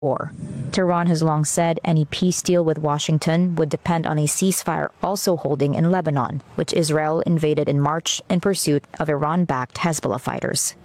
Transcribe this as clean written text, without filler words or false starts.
war. Tehran has long said any peace deal with Washington would depend on a ceasefire also holding in Lebanon, which Israel invaded in March in pursuit of Iran-backed Hezbollah fighters.